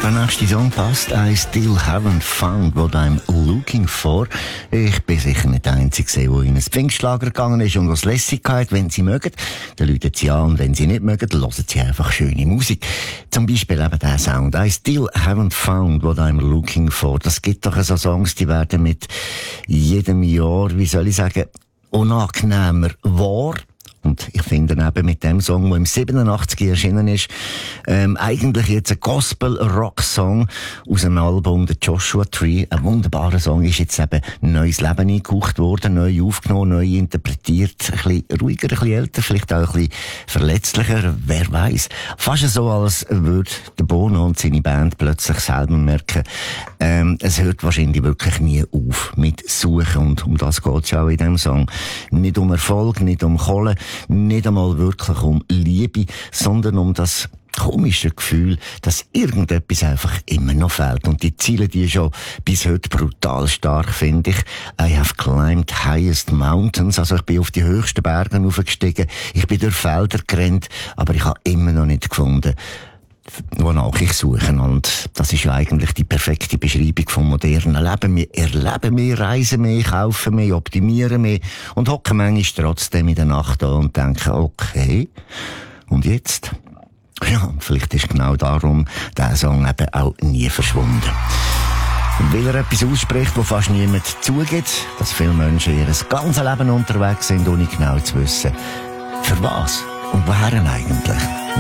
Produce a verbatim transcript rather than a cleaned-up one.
Der nächste Song passt. I still haven't found what I'm looking for. Ich bin sicher nicht der Einzige, der in einen Pfingstlager gegangen ist und was lässig hat. Wenn Sie mögen, dann läuten Sie an. Und wenn Sie nicht mögen, dann hören Sie einfach schöne Musik. Zum Beispiel eben der Sound. I still haven't found what I'm looking for. Das gibt doch so Songs, die werden mit jedem Jahr, wie soll ich sagen, unangenehmer wahr. Und ich finde eben mit dem Song, der im siebenundachtzig erschienen ist, ähm, eigentlich jetzt ein Gospel-Rock-Song aus dem Album The Joshua Tree. Ein wunderbarer Song, ist jetzt eben ein neues Leben eingehaucht worden, neu aufgenommen, neu interpretiert, ein bisschen ruhiger, ein bisschen älter, vielleicht auch ein bisschen verletzlicher, wer weiß. Fast so, als würde der Bono und seine Band plötzlich selber merken, ähm, es hört wahrscheinlich wirklich nie auf mit Suchen, und um das geht's ja auch in diesem Song. Nicht um Erfolg, nicht um Kohle, nicht einmal wirklich um Liebe, sondern um das komische Gefühl, dass irgendetwas einfach immer noch fehlt. Und die Ziele, die schon bis heute brutal stark, finde ich. I have climbed highest mountains, also ich bin auf die höchsten Berge aufgestiegen, ich bin durch Felder gerannt, aber ich habe immer noch nicht gefunden, wonach ich suche. Und das ist ja eigentlich die perfekte Beschreibung vom modernen Leben. Wir erleben mehr, reisen mehr, kaufen mehr, optimieren mehr und hocken manchmal trotzdem in der Nacht da und denken, okay, und jetzt? Ja, vielleicht ist genau darum der Song eben auch nie verschwunden. Weil er etwas ausspricht, wo fast niemand zugibt, dass viele Menschen ihr ganzes Leben unterwegs sind, ohne genau zu wissen, für was und woher eigentlich.